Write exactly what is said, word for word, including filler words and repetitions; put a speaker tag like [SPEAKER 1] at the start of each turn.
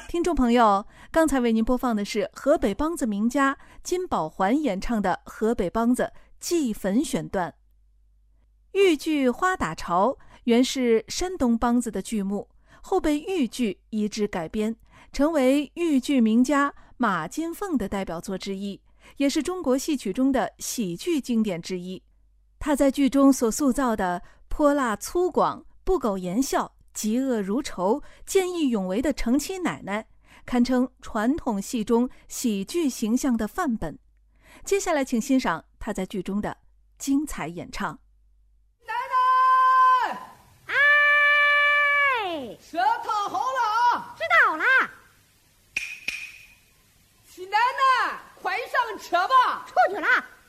[SPEAKER 1] 听众朋友，刚才为您播放的是河北梆子名家金宝环演唱的河北梆子《祭坟》选段。豫剧花打潮原是山东梆子的剧目，后被豫剧移植改编，成为豫剧名家马金凤的代表作之一，也是中国戏曲中的喜剧经典之一。他在剧中所塑造的泼辣粗犷、不苟言笑、嫉恶如仇、见义勇为的成妻奶奶，堪称传统戏中喜剧形象的范本。接下来请欣赏他在剧中的精彩演唱。
[SPEAKER 2] 奶奶，
[SPEAKER 3] 哎，
[SPEAKER 2] 车套好了啊！
[SPEAKER 3] 知道了。
[SPEAKER 2] 七奶奶，快上车吧！
[SPEAKER 3] 出去了。